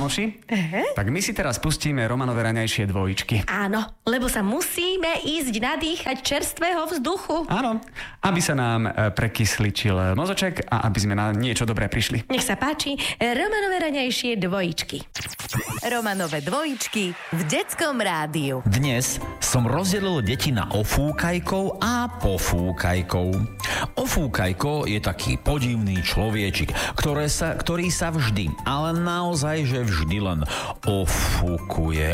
Kámoši, tak my si teraz pustíme Romanové raňajšie dvojičky. Áno, lebo sa musíme ísť nadýchať čerstvého vzduchu. Áno, aby sa nám prekysličil mozoček a aby sme na niečo dobré prišli. Nech sa páči, Romanové raňajšie dvojičky. Romanové dvojičky v Detskom rádiu. Dnes som rozdelil deti na ofúkajkov a pofúkajkov. Ofúkajko je taký podivný človečik, ktorý sa vždy, ale naozaj, že vždy len ofúkuje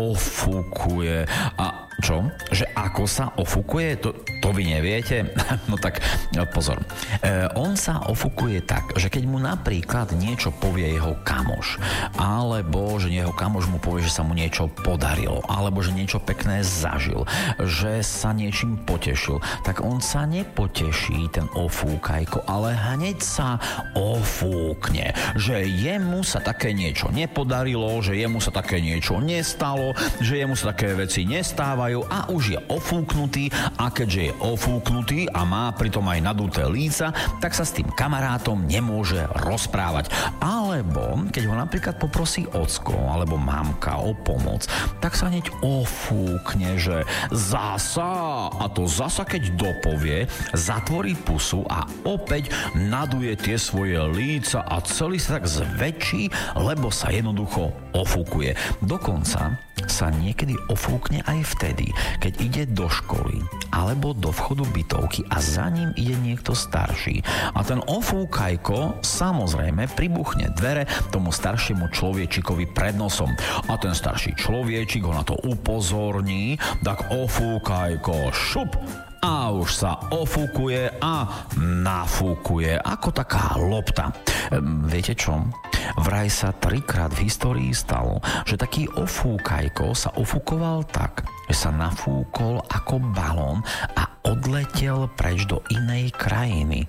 a čo? Že ako sa ofúkuje? To vy neviete? No tak pozor. On sa ofúkuje tak, že keď mu napríklad niečo povie jeho kamoš, alebo že jeho kamoš mu povie, že sa mu niečo podarilo, alebo že niečo pekné zažil, že sa niečím potešil, tak on sa nepoteší, ten ofúkajko, ale hneď sa ofúkne, že jemu sa také niečo nepodarilo, že jemu sa také niečo nestalo, že jemu sa také veci nestávajú a už je ofúknutý, a keďže je ofúknutý a má pritom aj naduté líca, tak sa s tým kamarátom nemôže rozprávať. Alebo keď ho napríklad poprosí ocko alebo mamka o pomoc, tak sa hneď ofúkne, že zasa, a to zasa keď dopovie, zatvorí pusu a opäť naduje tie svoje líca a celý sa tak zväčší, lebo sa jednoducho ofúkuje. Dokonca sa niekedy ofúkne aj vtedy, keď ide do školy alebo do vchodu bytovky a za ním ide niekto starší. A ten ofúkajko samozrejme pribuchne dvere tomu staršiemu človečikovi pred nosom. A ten starší človečik ho na to upozorní, tak ofúkajko šup! A už sa ofúkuje a nafúkuje ako taká lopta. Viete čo? Vraj sa 3-krát v histórii stalo, že taký ofúkajko sa ofúkoval tak, že sa nafúkol ako balón a odletel preč do inej krajiny.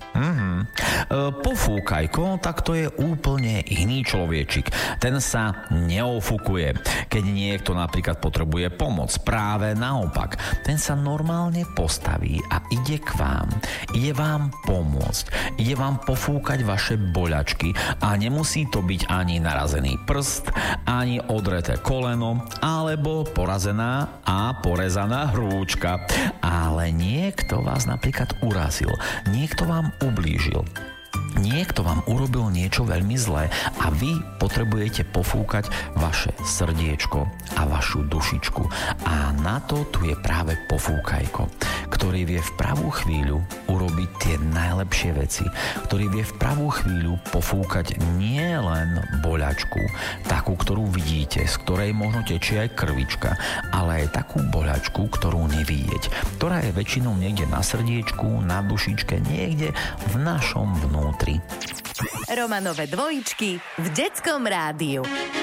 Pofúkajko, tak to je úplne iný človečik. Ten sa neofúkuje. Keď niekto napríklad potrebuje pomoc, práve naopak, ten sa normálne postaví a ide k vám. Ide vám pomôcť. Ide vám pofúkať vaše boľačky a nemusí to byť ani narazený prst, ani odreté koleno, alebo porazená a porezaná hrúčka. Ale niekto vás napríklad urazil, niekto vám ublížil, niekto vám urobil niečo veľmi zlé a vy potrebujete pofúkať vaše srdiečko a vašu dušičku. A na to tu je práve pofúkajko, ktorý vie v pravú chvíľu urobiť tie najlepšie veci, ktorý vie v pravú chvíľu pofúkať nie len boľačku, takú, ktorú vidíte, z ktorej možno tečie aj krvička, ale aj takú boľačku, ktorú nevidieť, ktorá je väčšinou niekde na srdiečku, na dušičke, niekde v našom vnútri. Romanové dvojičky v Detskom rádiu.